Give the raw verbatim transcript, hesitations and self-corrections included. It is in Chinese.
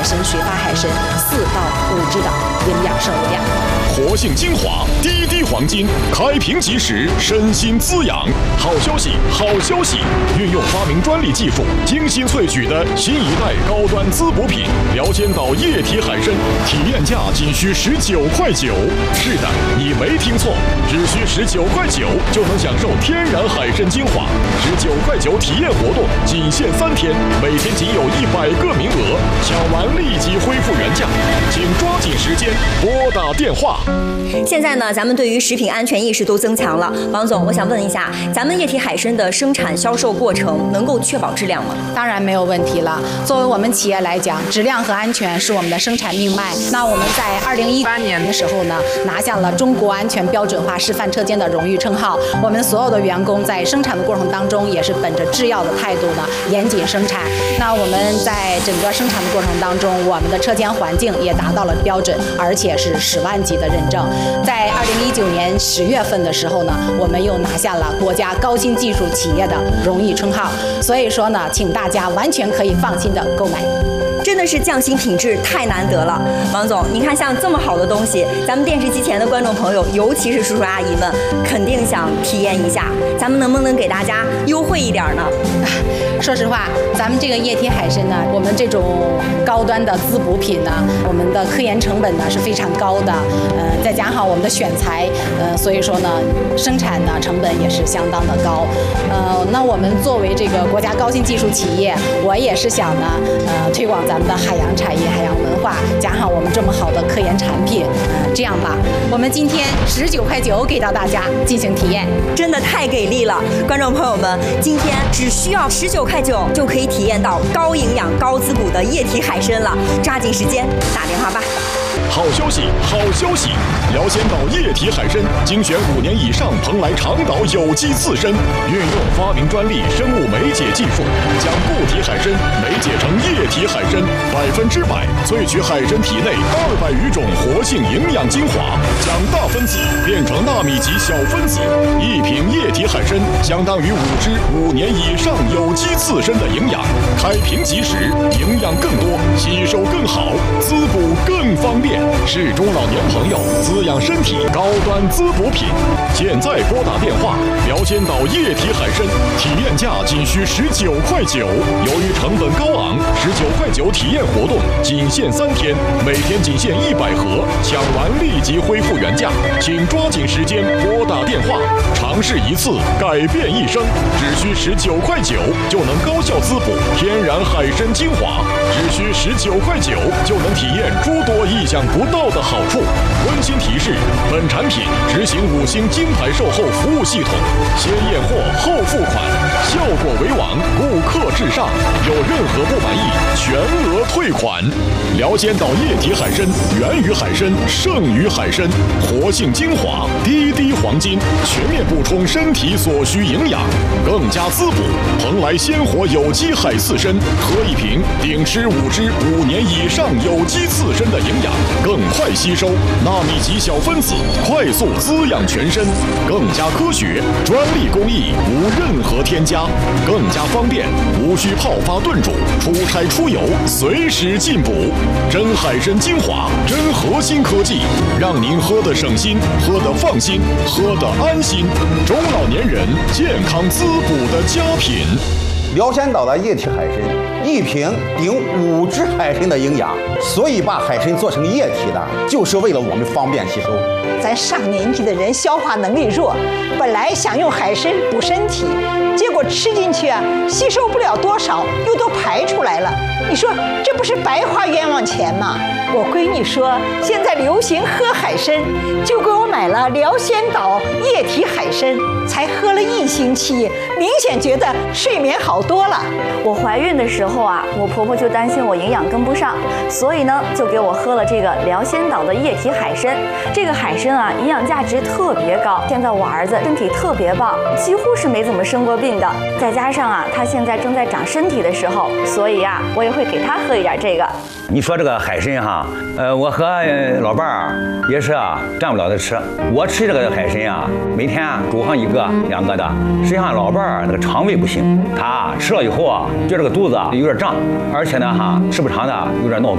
海参、水发海参四到五只的营养摄入量。 活性精华，滴滴黄金，开瓶即食，身心滋养。好消息，好消息！运用发明专利技术，精心萃取的新一代高端滋补品辽仙岛液体海参，体验价仅需十九块九。是的，你没听错，只需十九块九就能享受天然海参精华。十九块九体验活动仅限三天，每天仅有一百个名额，抢完立即恢复原价，请抓紧时间拨打电话。 现在呢，咱们对于食品安全意识都增强了。王总，我想问一下，咱们液体海参的生产销售过程能够确保质量吗？ 当然没有问题了。作为我们企业来讲，质量和安全是我们的生产命脉。那我们在二零一八年的时候呢，拿下了中国安全标准化示范车间的荣誉称号。我们所有的员工在生产的过程当中，也是本着制药的态度呢，严谨生产。那我们在整个生产的过程当中，我们的车间环境也达到了标准，而且是十万级的认证。在二零一九年十月份的时候呢，我们又拿下了国家高新技术企业的荣誉称号。所以说呢，请大家完全可以放心的购买。 真的是匠心品质太难得了，王总，您看像这么好的东西，咱们电视机前的观众朋友，尤其是叔叔阿姨们，肯定想体验一下。咱们能不能给大家优惠一点呢？ 说实话，咱们这个液体海参呢，我们这种高端的滋补品呢，我们的科研成本呢是非常高的，呃，再加上我们的选材，呃，所以说呢，生产呢成本也是相当的高。呃，那我们作为这个国家高新技术企业，我也是想呢，呃，推广咱们的海洋产业、海洋文化，加上我们这么好的科研产品，呃，这样吧，我们今天十九块九给到大家进行体验， 真的太给力了！观众朋友们，今天只需要十九块九就可以体验到高营养、高滋补的液体海参了，抓紧时间打电话吧。 好消息，好消息！辽仙岛液体海参精选五年以上蓬莱长岛有机刺参，运用发明专利生物酶解技术，将固体海参酶解成液体海参，百分之百萃取海参体内二百余种活性营养精华，将大分子变成纳米级小分子。一瓶液体海参相当于五只五年以上有机刺参的营养，开瓶即食，营养更多，吸收更好，滋补更方便。是中老年朋友滋养身体高端滋补品。现在拨打电话，辽仙岛液体海参体验价仅需十九块九。由于成本高昂，十九块九体验活动仅限三天，每天仅限一百盒，抢完立即恢复原价，请抓紧时间拨打电话，尝试一次改变一生，只需十九块九就能高效滋补天然海参精华，只需十九块九就能体验诸多意想不到的好处。温馨提示：本产品执行五星金牌售后服务系统，先验货后付款，效果为王，顾客至上。有任何不满意，全额退款。辽仙岛液体海参源于海参，胜于海参，活性精华，滴滴黄金，全面补充身体所需营养，更加滋补。蓬莱鲜活有机海刺参，喝一瓶顶吃五只五年以上有机刺参的营养，更快吸收纳米级小分子，快速滋养全身，更加科学，专利工艺，无任何添加，更加方便，无需泡发炖煮，出差出游随时进补。真海参精华，真核心科技，让您喝得省心，喝得放心，喝得安心。中老年人健康滋补的佳品。 辽仙岛的液体海参，一瓶顶五只海参的营养，所以把海参做成液体的，就是为了我们方便吸收。 咱上年纪的人消化能力弱，本来想用海参补身体，结果吃进去啊，吸收不了多少，又都排出来了。你说这不是白花冤枉钱吗？我闺女说现在流行喝海参，就给我买了辽仙岛液体海参，才喝了一星期，明显觉得睡眠好多了。 我怀孕的时候啊，我婆婆就担心我营养跟不上，所以呢，就给我喝了这个辽仙岛的液体海参。这个海参啊，营养价值特别高。现在我儿子身体特别棒，几乎是没怎么生过病的。再加上啊，他现在正在长身体的时候，所以啊，我也会给他喝一点这个。 你说这个海参哈，呃，我和老伴儿也是啊，占不了的吃。我吃这个海参啊，每天啊煮上一个两个的。实际上老伴儿那个肠胃不行，他吃了以后啊，觉得这个肚子有点胀，而且呢哈，吃不长的有点闹